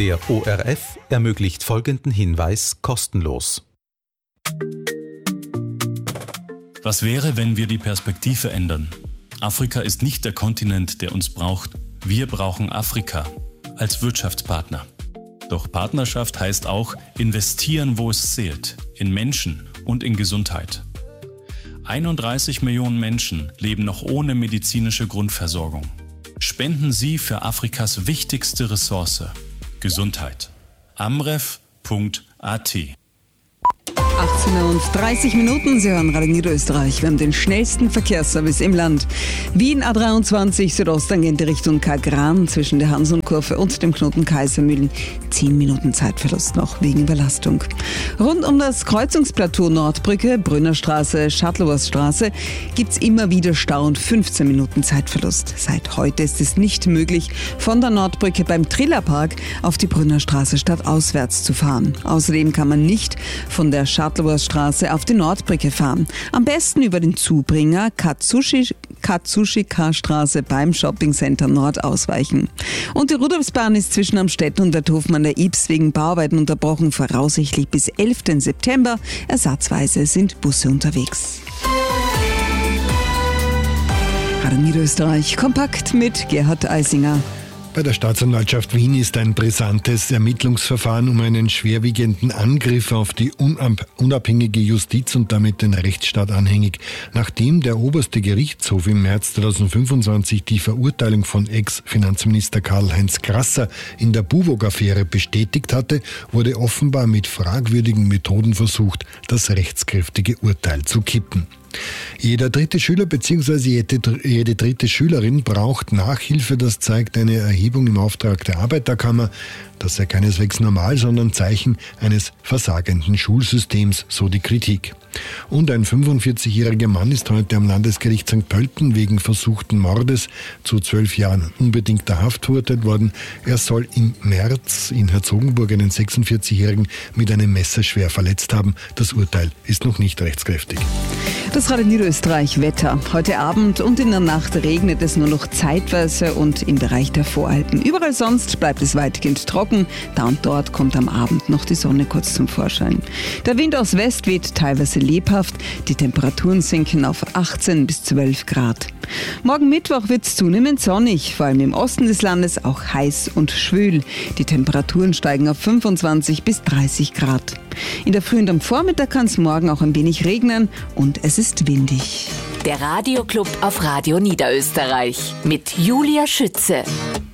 Der ORF ermöglicht folgenden Hinweis kostenlos. Was wäre, wenn wir die Perspektive ändern? Afrika ist nicht der Kontinent, der uns braucht. Wir brauchen Afrika als Wirtschaftspartner. Doch Partnerschaft heißt auch investieren, wo es zählt, in Menschen und in Gesundheit. 31 Millionen Menschen leben noch ohne medizinische Grundversorgung. Spenden Sie für Afrikas wichtigste Ressource, Gesundheit. amref.at 18:30 Sie hören Radio Niederösterreich. Wir haben den schnellsten Verkehrsservice im Land. Wien A23 Südosttangente Richtung Kagran zwischen der Hanson-Kurve und dem Knoten Kaisermühlen. 10 Minuten Zeitverlust noch wegen Überlastung. Rund um das Kreuzungsplateau Nordbrücke, Brünnerstraße, Schattlowerstraße gibt es immer wieder Stau und 15 Minuten Zeitverlust. Seit heute ist es nicht möglich, von der Nordbrücke beim Trillerpark auf die Brünnerstraße stadtauswärts zu fahren. Außerdem kann man nicht von der Schattlowerstraße auf die Nordbrücke fahren. Am besten über den Zubringer Katsushika-Straße beim Shoppingcenter Nord ausweichen. Und die Rudolfsbahn ist zwischen Amstetten und Werthofen an der Ybbs wegen Bauarbeiten unterbrochen, voraussichtlich bis 11. September. Ersatzweise sind Busse unterwegs. Radio Niederösterreich kompakt mit Gerhard Eisinger. Bei der Staatsanwaltschaft Wien ist ein brisantes Ermittlungsverfahren um einen schwerwiegenden Angriff auf die unabhängige Justiz und damit den Rechtsstaat anhängig. Nachdem der oberste Gerichtshof im März 2025 die Verurteilung von Ex-Finanzminister Karl-Heinz Grasser in der Buwog-Affäre bestätigt hatte, wurde offenbar mit fragwürdigen Methoden versucht, das rechtskräftige Urteil zu kippen. Jeder dritte Schüler bzw. jede dritte Schülerin braucht Nachhilfe, das zeigt eine Erhebung im Auftrag der Arbeiterkammer. Das sei keineswegs normal, sondern Zeichen eines versagenden Schulsystems, so die Kritik. Und ein 45-jähriger Mann ist heute am Landesgericht St. Pölten wegen versuchten Mordes zu 12 Jahren unbedingter Haft verurteilt worden. Er soll im März in Herzogenburg einen 46-jährigen mit einem Messer schwer verletzt haben. Das Urteil ist noch nicht rechtskräftig. Das Radio Niederösterreich Wetter. Heute Abend und in der Nacht regnet es nur noch zeitweise und im Bereich der Voralpen. Überall sonst bleibt es weitgehend trocken. Da und dort kommt am Abend noch die Sonne kurz zum Vorschein. Der Wind aus West weht teilweise lebhaft. Die Temperaturen sinken auf 18 bis 12 Grad. Morgen Mittwoch wird es zunehmend sonnig, vor allem im Osten des Landes auch heiß und schwül. Die Temperaturen steigen auf 25 bis 30 Grad. In der Früh und am Vormittag kann es morgen auch ein wenig regnen und es ist windig. Der Radioclub auf Radio Niederösterreich mit Julia Schütze.